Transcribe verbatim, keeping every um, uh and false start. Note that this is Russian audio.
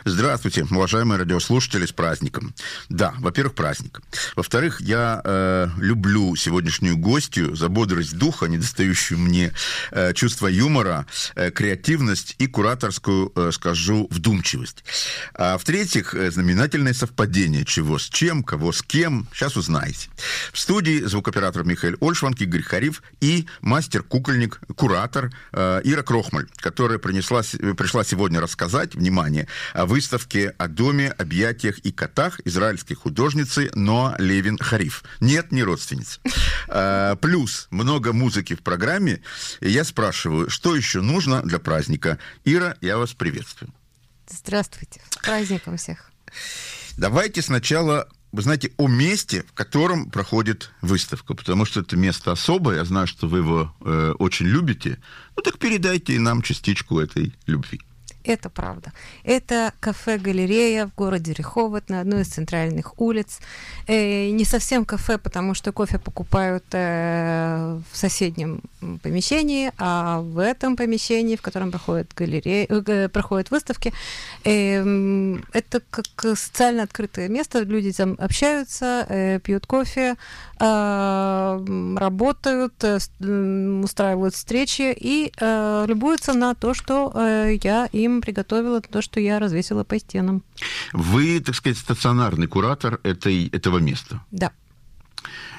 Здравствуйте, уважаемые радиослушатели, с праздником. Да, во-первых, праздник. Во-вторых, я э, люблю сегодняшнюю гостью за бодрость духа, недостающую мне, э, чувство юмора, э, креативность и кураторскую, э, скажу, вдумчивость. А в-третьих, э, знаменательное совпадение, чего с чем, кого с кем, сейчас узнаете. В студии звукооператор Михаил Ольшванг, Игорь Хариф и мастер-кукольник, куратор э, Ира Крохмаль, которая принесла, пришла сегодня рассказать, внимание, о выставке о доме, объятиях и котах израильской художницы Ноа Левин-Хариф. Нет, не родственница. А, плюс много музыки в программе. И я спрашиваю, что еще нужно для праздника? Ира, я вас приветствую. Здравствуйте. С праздником всех. Давайте сначала, вы знаете, о месте, в котором проходит выставка, потому что это место особое. Я знаю, что вы его э, очень любите. Ну так передайте нам частичку этой любви. Это правда. Это кафе-галерея в городе Реховод на одной из центральных улиц. Э, не совсем кафе, потому что кофе покупают э, в соседнем помещении, а в этом помещении, в котором проходят, галереи, э, проходят выставки, э, это как социально открытое место. Люди там общаются, э, пьют кофе, э, работают, э, устраивают встречи и э, любуются на то, что э, я им приготовила, то, что я развесила по стенам. Вы, так сказать, стационарный куратор этой, этого места. Да.